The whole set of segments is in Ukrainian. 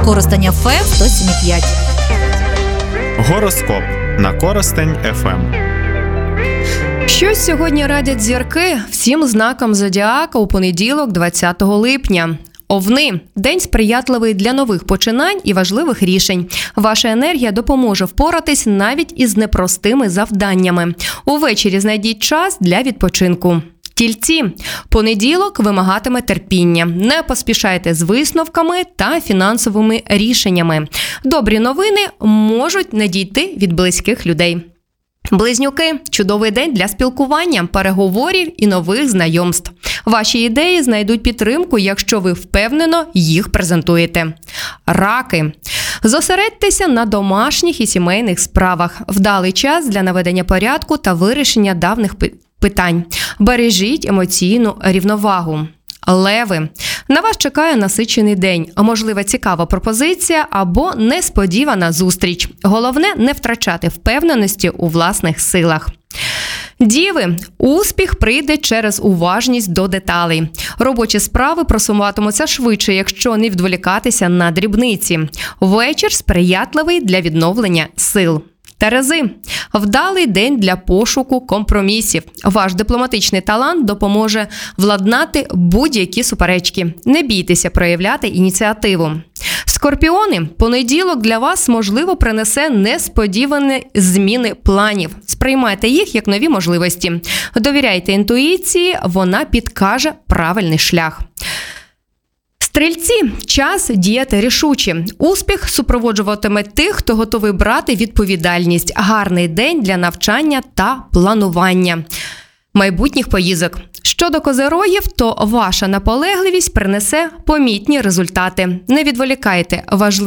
Коростень ФМ 107,5. Гороскоп на Коростень ФМ. Що сьогодні радять зірки всім знакам зодіака у понеділок, 20 липня? Овни – день сприятливий для нових починань і важливих рішень. Ваша енергія допоможе впоратись навіть із непростими завданнями. Увечері знайдіть час для відпочинку. Тільці – понеділок вимагатиме терпіння. Не поспішайте з висновками та фінансовими рішеннями. Добрі новини можуть надійти від близьких людей. Близнюки – чудовий день для спілкування, переговорів і нових знайомств. Ваші ідеї знайдуть підтримку, якщо ви впевнено їх презентуєте. Раки – зосередьтеся на домашніх і сімейних справах. Вдалий час для наведення порядку та вирішення давніх питань. Бережіть емоційну рівновагу. Леви. На вас чекає насичений день, а можливо цікава пропозиція або несподівана зустріч. Головне – не втрачати впевненості у власних силах. Діви. Успіх прийде через уважність до деталей. Робочі справи просуватимуться швидше, якщо не відволікатися на дрібниці. Вечір сприятливий для відновлення сил. Терези. Вдалий день для пошуку компромісів. Ваш дипломатичний талант допоможе владнати будь-які суперечки. Не бійтеся проявляти ініціативу. Скорпіони. Понеділок для вас, можливо, принесе несподівані зміни планів. Сприймайте їх як нові можливості. Довіряйте інтуїції, вона підкаже правильний шлях. Стрільці. Час діяти рішуче. Успіх супроводжуватиме тих, хто готовий брати відповідальність. Гарний день для навчання та планування майбутніх поїздок. Щодо козирогів, то ваша наполегливість принесе помітні результати. Не відволікайте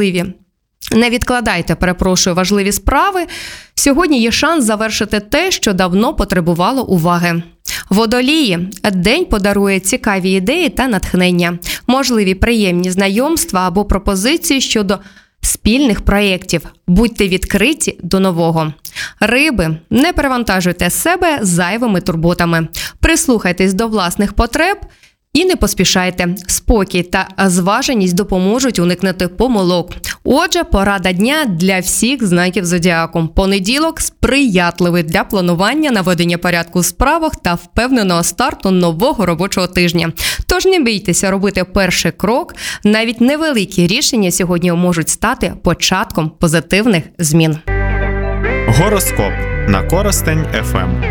важливі справи. Сьогодні є шанс завершити те, що давно потребувало уваги. Водолії. День подарує цікаві ідеї та натхнення. Можливі приємні знайомства або пропозиції щодо спільних проєктів. Будьте відкриті до нового. Риби. Не перевантажуйте себе зайвими турботами. Прислухайтесь до власних потреб і не поспішайте. Спокій та зваженість допоможуть уникнути помилок. Отже, порада дня для всіх знаків зодіаку. Понеділок сприятливий для планування, наведення порядку у справах та впевненого старту нового робочого тижня. Тож не бійтеся робити перший крок. Навіть невеликі рішення сьогодні можуть стати початком позитивних змін. Гороскоп на Коростень ФМ.